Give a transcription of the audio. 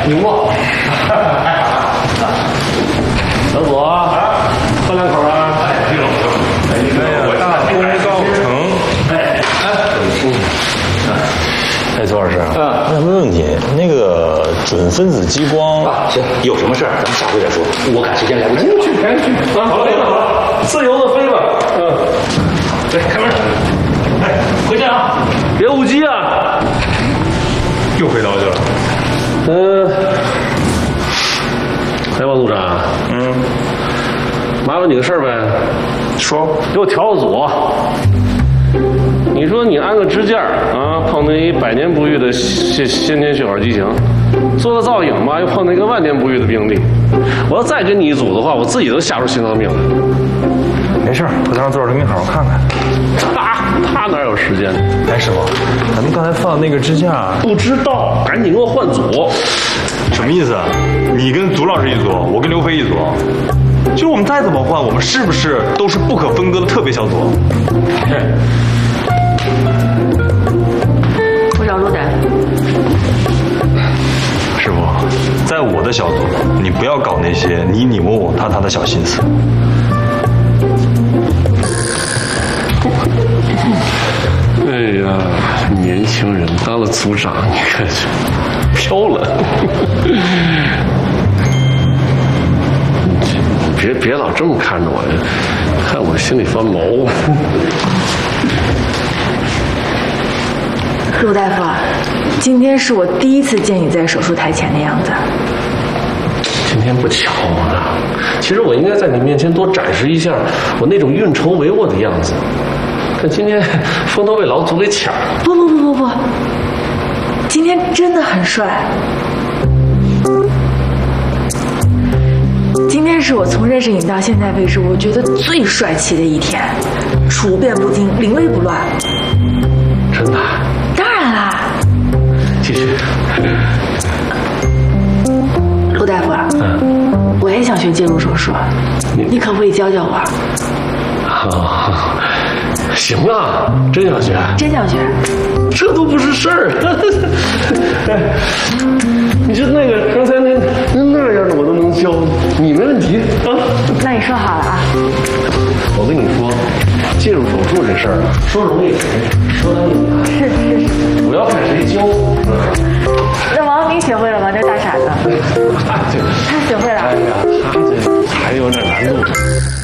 牛啊！小左，喝两口啊！ 我大功告成。 哎，左老师，我有个问题，那个准分子激光啊，行，有什么事儿咱们下回再说，我赶时间来不及。 赶紧去！好了，好了，自由的飞吧。对，开门。哎，回去啊，别误机啊！ 又回刀去了。 哎，王组长，麻烦你个事儿呗。说，给我调个组。你说你安个支架啊，碰见一100年不遇的先天血管畸形，做个造影吧，又碰见一个10000年不遇的病例。我要再跟你一组的话，我自己都吓出心脏病来。 没事，回头让左老师给你好好看看。 他哪有时间？ 哎，师傅，咱们刚才放的那个支架， 不知道，赶紧给我换组。 什么意思？你跟祖老师一组，我跟刘飞一组。就我们再怎么换，我们是不是都是不可分割的特别小组？ 我找陆大夫。 师傅，在我的小组，你不要搞那些你我他的小心思。 哎呀，年轻人当了组长，你看飘了。别老这么看着我，看我心里发毛。 陆大夫，今天是我第一次见你在手术台前的样子。 今天不巧啊，其实我应该在你面前多展示一下我那种运筹帷幄的样子。但今天风都被老祖给抢了。 不，今天真的很帅。今天是我从认识你到现在为止，我觉得最帅气的一天，处变不惊，临危不乱。 真的？ 当然啦。 继续。 陆大夫，我也想学介入手术，你可不可以教教我？ 行啊，真想学？ 真想学？ 这都不是事儿。你就那个刚才那样的我都能教，你没问题啊。 那你说好了啊。 我跟你说，介入手术这事儿说容易说难。是，主要看谁教。 那王斌学会了吗？这大傻子。他学会了。 哎呀，他这还有点难度。